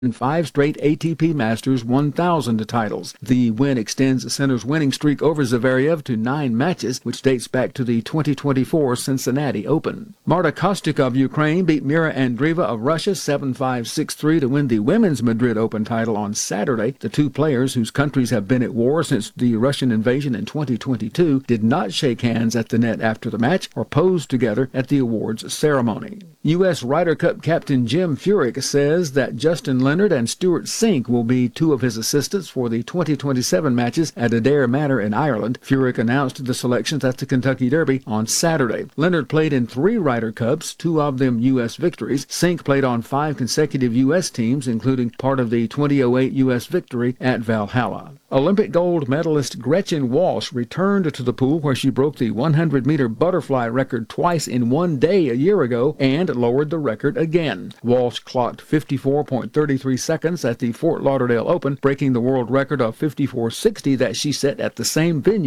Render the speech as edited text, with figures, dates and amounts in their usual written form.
5 straight ATP Masters 1000 titles. The win extends Sinner's winning streak over Zverev to 9 matches, which dates back to the 2024 Cincinnati Open. Marta Kostyuk of Ukraine beat Mira Andreeva of Russia 7-5, 6-3 to win the Women's Madrid Open title on Saturday. The two players, whose countries have been at war since the Russian invasion in 2022, did not shake hands at the net after the match or pose together at the awards ceremony. U.S. Ryder Cup captain Jim Furyk says that Justin Leonard and Stuart Sink will be two of his assistants for the 2027 matches at Adare Manor in Ireland. Furyk announced the selections at the Kentucky Derby on Saturday. Leonard played in 3 Ryder Cups, 2 of them U.S. victories. Sink played on 5 consecutive U.S. teams, including part of the 2008 U.S. victory at Valhalla. Olympic gold medalist Gretchen Walsh returned to the pool where she broke the 100-meter butterfly record twice in one day a year ago and lowered the record again. Walsh clocked 54.33 seconds at the Fort Lauderdale Open, breaking the world record of 54.60 that she set at the same venue